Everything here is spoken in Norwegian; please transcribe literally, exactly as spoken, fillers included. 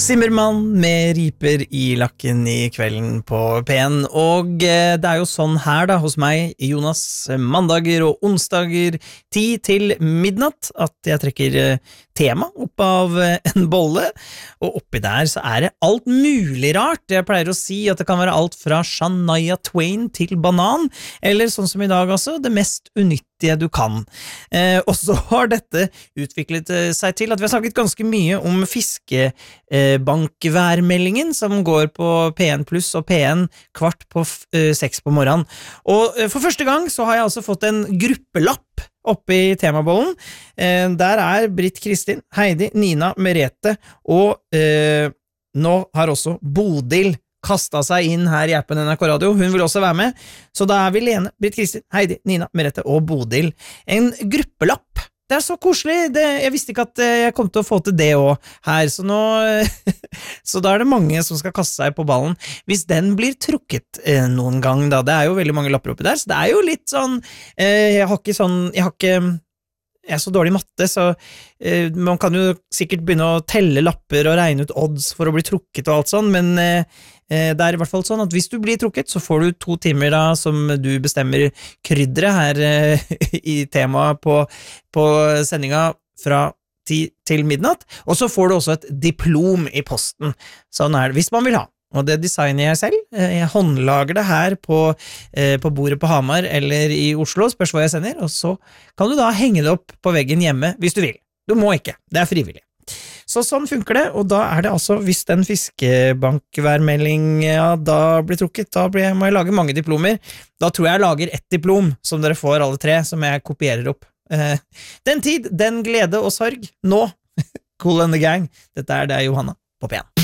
Simmermann med riper i lakken i kvelden på P N, og eh, det er jo sånn her da hos meg, Jonas, mandager og onsdager ti til midnatt, at jeg trekker eh, tema opp av eh, en bolle, og oppi der så er det alt mulig rart. Jeg pleier å si at det kan være alt fra Shania Twain til banan, eller sånn som i dag altså, det mest unyttige du kan. Eh, og så har dette utviklet eh, seg til at vi har snakket ganske mye om fiske eh, bankværmeldingen som går på P N pluss og P N kvart på uh, seks på morgenen. Og uh, for første gang så har jeg altså fått en gruppelapp oppe i temabollen. Uh, der er Britt Kristin, Heidi, Nina, Merete og uh, nå har også Bodil kastet seg inn her i appen N R K Radio. Hun vil også være med. Så da er vi Lene, Britt Kristin, Heidi, Nina, Merete og Bodil. En gruppelapp. Det er så koselig, det, jeg visste ikke at jeg kom til å få til det også her, så nå, så da er det mange som skal kaste seg på ballen. Hvis den blir trukket eh, noen gang da, det er jo veldig mange lapper oppi der, så det er jo litt sånn, eh, jeg har ikke sånn, jeg har ikke, jeg er så dårlig i matte, så eh, man kan jo sikkert begynne å telle lapper og regne ut odds for å bli trukket og alt sånn, men eh, det er i hvert fall sånn at hvis du blir trukket, så får du to timer da som du bestemmer krydderet her eh, i temaet på, på sendinga fra ti til midnatt, og så får du også et diplom i posten. Sånn er det, hvis man vil ha. Og det designer jeg selv. Jeg håndlager det her på, eh, på bordet på Hamar eller i Oslo, spørs hva jeg sender, og så kan du da henge det opp på veggen hjemme hvis du vil. Du må ikke, det er frivillig. Så sånn funker det, og da er det altså, hvis den fiskebankværmeldinga da blir trukket, da blir jeg, må jeg lage mange diplomer. Da tror jeg jeg lager ett diplom, som dere får alle tre, som jeg kopierer opp. Eh, den tid, den glede og sorg, nå, Cool and the Gang. Dette er det, Johanna, på P N.